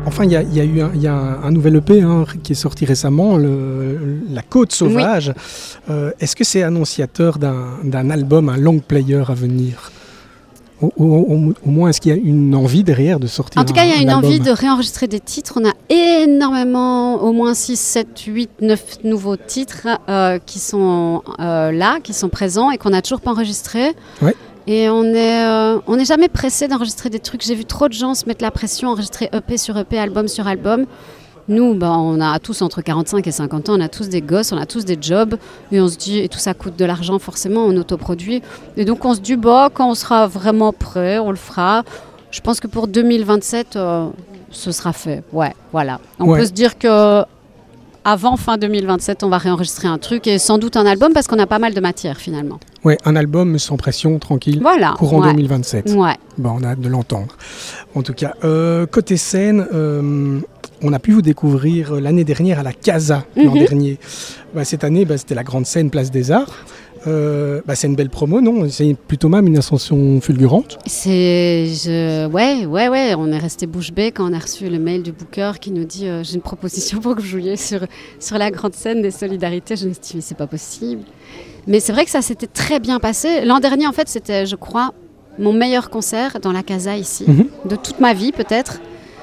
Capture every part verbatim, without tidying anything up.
enfin, il y a, y a eu un, y a un, un nouvel E P hein, qui est sorti récemment, le, La Côte Sauvage. Oui. Euh, est-ce que c'est annonciateur d'un, d'un album, un long player à venir ? Au, au, au, au moins, est-ce qu'il y a une envie derrière de sortir un album ? En tout cas, il y a une album. envie de réenregistrer des titres. On a énormément, au moins six, sept, huit, neuf nouveaux titres euh, qui sont euh, là, qui sont présents et qu'on n'a toujours pas enregistrés. Ouais. Et on est, euh, on n'est jamais pressé d'enregistrer des trucs. J'ai vu trop de gens se mettre la pression, enregistrer E P sur E P, album sur album. Nous, ben, on a tous entre quarante-cinq et cinquante ans, on a tous des gosses, on a tous des jobs. Et on se dit, et tout ça coûte de l'argent forcément, on autoproduit. Et donc on se dit, bah, quand on sera vraiment prêt, on le fera. Je pense que pour deux mille vingt-sept, euh, ce sera fait. Ouais, voilà. On ouais. peut se dire que avant fin deux mille vingt-sept, on va réenregistrer un truc et sans doute un album parce qu'on a pas mal de matière finalement. Ouais, un album sans pression, tranquille, voilà, courant ouais. deux mille vingt-sept. Ouais. Bon, on a hâte de l'entendre. En tout cas, euh, côté scène, euh, on a pu vous découvrir l'année dernière à la Casa, mm-hmm. l'an dernier. Bah, cette année, bah, c'était la grande scène Place des Arts. Euh, bah, c'est une belle promo, non ? C'est plutôt même une ascension fulgurante. C'est, je, ouais, ouais, ouais. On est resté bouche bée quand on a reçu le mail du booker qui nous dit euh, j'ai une proposition pour que vous jouiez sur sur la grande scène des Solidarités. Je me suis dit mais c'est pas possible. Mais c'est vrai que ça s'était très bien passé. L'an dernier, en fait, c'était, je crois, mon meilleur concert dans la Casa ici, mm-hmm. de toute ma vie peut-être.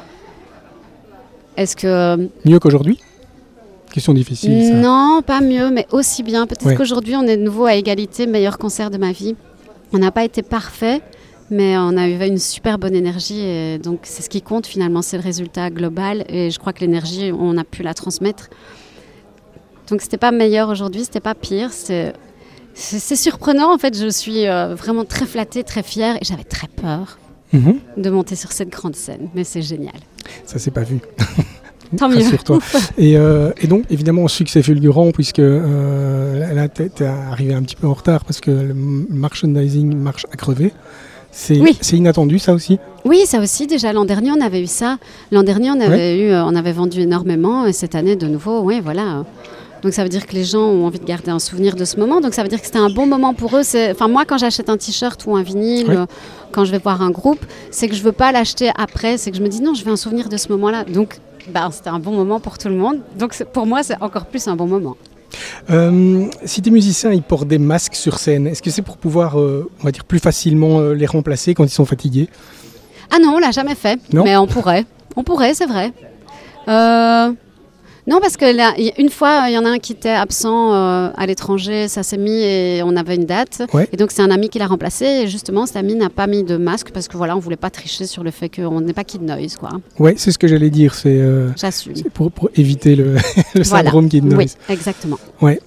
Est-ce que mieux qu'aujourd'hui ? Question difficile, ça. Non, pas mieux, mais aussi bien. Peut-être ouais. qu'aujourd'hui, on est de nouveau à égalité, meilleur concert de ma vie. On n'a pas été parfait, mais on a eu une super bonne énergie. Et donc, c'est ce qui compte finalement, c'est le résultat global. Et je crois que l'énergie, on a pu la transmettre. Donc, c'était pas meilleur aujourd'hui, c'était pas pire. C'est, c'est, c'est surprenant, en fait. Je suis euh, vraiment très flattée, très fière. Et j'avais très peur mm-hmm. de monter sur cette grande scène. Mais c'est génial. Ça s'est pas vu. Tant mieux. Sur-toi. Et, euh, et donc, évidemment, succès fulgurant, puisque euh, là, tu es arrivé un petit peu en retard parce que le merchandising marche à crever. C'est, oui. c'est inattendu, ça aussi ? Oui, ça aussi. Déjà, l'an dernier, on avait eu ça. L'an dernier, on avait, ouais. eu, on avait vendu énormément. Et cette année, de nouveau, oui, voilà. Donc, ça veut dire que les gens ont envie de garder un souvenir de ce moment. Donc, ça veut dire que c'était un bon moment pour eux. C'est... Enfin, moi, quand j'achète un t-shirt ou un vinyle, ouais. euh, quand je vais voir un groupe, c'est que je ne veux pas l'acheter après. C'est que je me dis, non, je veux un souvenir de ce moment-là. Donc, bah, c'était un bon moment pour tout le monde. Donc, pour moi, c'est encore plus un bon moment. Euh, si tes musiciens ils portent des masques sur scène, est-ce que c'est pour pouvoir, euh, on va dire, plus facilement euh, les remplacer quand ils sont fatigués ? Ah non, on l'a jamais fait. Non ? Mais on pourrait. On pourrait, c'est vrai. Euh... Non, parce que là, une fois, il y en a un qui était absent euh, à l'étranger, ça s'est mis et on avait une date. Ouais. Et donc, c'est un ami qui l'a remplacé. Et justement, cet ami n'a pas mis de masque parce que voilà, on ne voulait pas tricher sur le fait qu'on n'est pas Kid Noise, quoi. Oui, c'est ce que j'allais dire. C'est, euh, J'assume. C'est pour, pour éviter le, le voilà. syndrome Kid Noise. Oui, exactement. Ouais.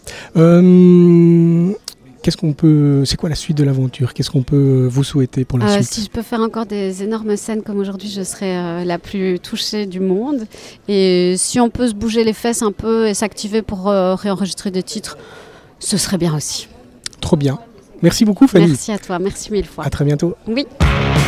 Euh, qu'est-ce qu'on peut, c'est quoi la suite de l'aventure ? Qu'est-ce qu'on peut vous souhaiter pour la euh, suite ? Si je peux faire encore des énormes scènes comme aujourd'hui, je serai euh, la plus touchée du monde. Et si on peut se bouger les fesses un peu et s'activer pour euh, réenregistrer des titres, ce serait bien aussi. Trop bien. Merci beaucoup, Fanny. Merci à toi. Merci mille fois. À très bientôt. Oui.